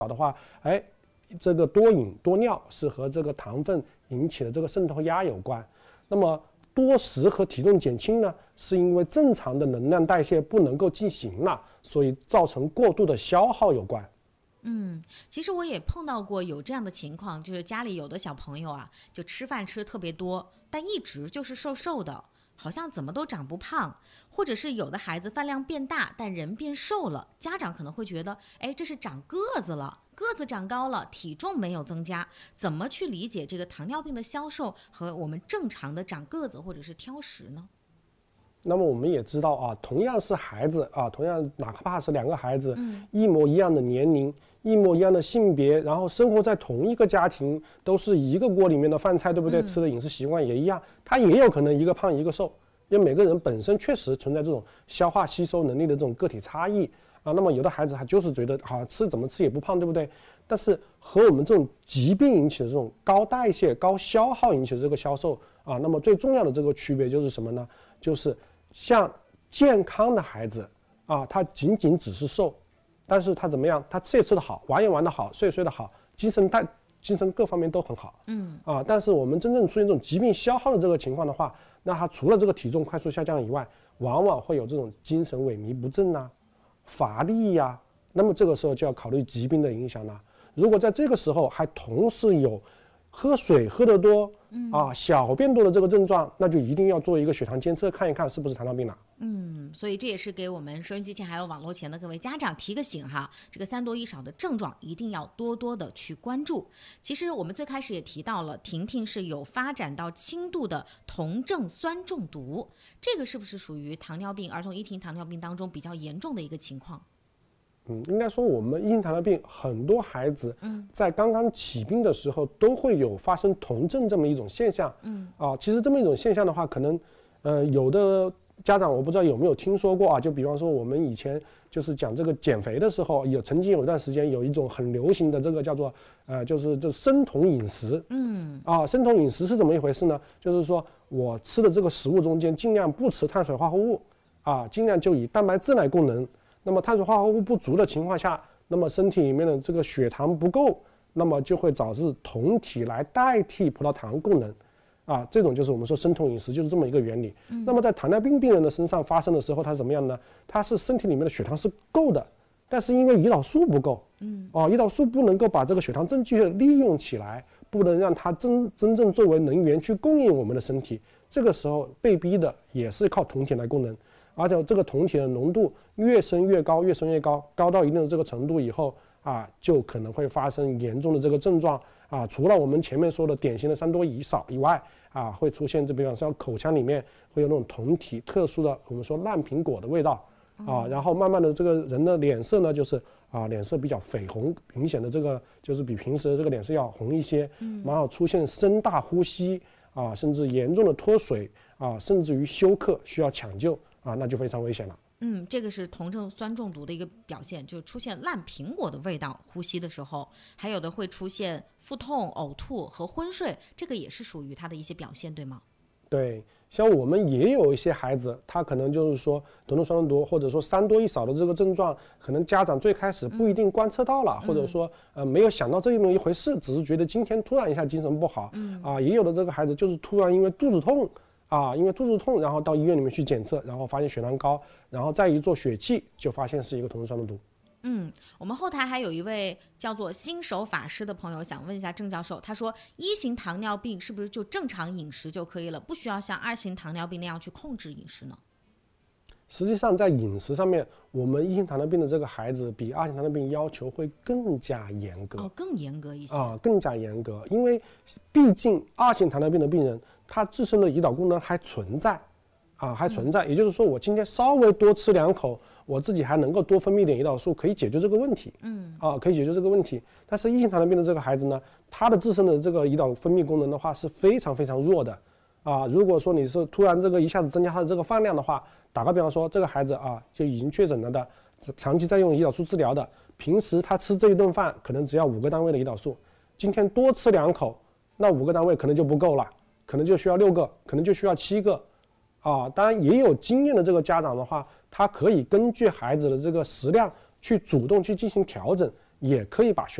的话，哎，这个多饮多尿是和这个糖分引起的这个渗透压有关。那么多食和体重减轻呢，是因为正常的能量代谢不能够进行了，所以造成过度的消耗有关。 其实我也碰到过有这样的情况，就是家里有的小朋友啊，就吃饭吃特别多，但一直就是瘦瘦的，好像怎么都长不胖，或者是有的孩子饭量变大，但人变瘦了，家长可能会觉得，哎，这是长个子了，个子长高了，体重没有增加。怎么去理解这个糖尿病的消瘦和我们正常的长个子或者是挑食呢？ 那么我们也知道啊，同样是孩子啊，同样哪怕是2个孩子，一模一样的年龄，一模一样的性别，然后生活在同一个家庭，都是一个锅里面的饭菜，对不对？吃的饮食习惯也一样，他也有可能一个胖一个瘦，因为每个人本身确实存在这种消化吸收能力的这种个体差异啊。那么有的孩子他就是觉得好吃怎么吃也不胖，对不对？但是和我们这种疾病引起的这种高代谢、高消耗引起的这个消瘦啊，那么最重要的这个区别就是什么呢？就是像健康的孩子啊，他仅仅只是瘦，但是他怎么样？他吃也吃得好，玩也玩得好，睡也睡得好，精神各方面都很好。但是我们真正出现这种疾病消耗的这个情况的话，那他除了这个体重快速下降以外，往往会有这种精神萎靡不振啊、乏力呀。那么这个时候就要考虑疾病的影响了。如果在这个时候还同时有喝水喝得多小便多的这个症状，那就一定要做一个血糖监测，看一看是不是糖尿病了。 所以这也是给我们收音机前还有网络前的各位家长提个醒哈，这个3多1少的症状一定要多多的去关注。其实我们最开始也提到了，婷婷是有发展到轻度的酮症酸中毒，这个是不是属于糖尿病儿童一型糖尿病当中比较严重的一个情况？ 应该说我们一型糖尿病很多孩子在刚刚起病的时候都会有发生酮症这么一种现象。其实这么一种现象的话，可能有的家长我不知道有没有听说过啊，就比方说我们以前就是讲这个减肥的时候，曾经有一段时间有一种很流行的这个叫做就是生酮饮食。生酮饮食是怎么一回事呢？就是说我吃的这个食物中间尽量不吃碳水化合物尽量就以蛋白质来供能。那么碳水化合物不足的情况下，那么身体里面的这个血糖不够，那么就会导致酮体来代替葡萄糖供能这种就是我们说生酮饮食，就是这么一个原理。那么在糖尿病病人的身上发生的时候，它是怎么样呢？它是身体里面的血糖是够的，但是因为胰岛素不够，胰岛素不能够把这个血糖正确的利用起来，不能让它真正作为能源去供应我们的身体。这个时候被逼的也是靠酮体来供能。而且这个酮体的浓度越升越高，越升越高，高到一定的这个程度以后就可能会发生严重的这个症状除了我们前面说的典型的3多1少以外会出现比方说口腔里面会有那种酮体特殊的我们说烂苹果的味道然后慢慢的这个人的脸色呢就是脸色比较绯红，明显的这个就是比平时的这个脸色要红一些，然后出现声大呼吸甚至严重的脱水甚至于休克需要抢救那就非常危险了。 这个是酮症酸中毒的一个表现，就是出现烂苹果的味道，呼吸的时候，还有的会出现腹痛、呕吐和昏睡，这个也是属于它的一些表现，对吗？ 对，像我们也有一些孩子，他可能就是说酮症酸中毒或者说3多1少的这个症状，可能家长最开始不一定观测到了，或者说没有想到这么一回事，只是觉得今天突然一下精神不好也有的这个孩子就是突然因为肚子痛然后到医院里面去检测，然后发现血糖高，然后再一做血气就发现是一个酮症酸中毒。 我们后台还有一位叫做新手法师的朋友想问一下郑教授，他说1型糖尿病是不是就正常饮食就可以了，不需要像2型糖尿病那样去控制饮食呢？ 实际上在饮食上面，我们1型糖尿病的这个孩子比2型糖尿病要求会更加严格更严格一些更加严格，因为毕竟2型糖尿病的病人他自身的胰岛功能还存在也就是说我今天稍微多吃2口，我自己还能够多分泌点胰岛素，可以解决这个问题可以解决这个问题。但是1型糖尿病的这个孩子呢，他的自身的这个胰岛分泌功能的话是非常非常弱的如果说你是突然这个一下子增加他的这个饭量的话，打个比方说这个孩子就已经确诊了的，长期在用胰岛素治疗的，平时他吃这一顿饭可能只要5个单位的胰岛素，今天多吃2口，那5个单位可能就不够了，可能就需要6个，可能就需要7个当然也有经验的这个家长的话，他可以根据孩子的这个食量去主动去进行调整， 也可以把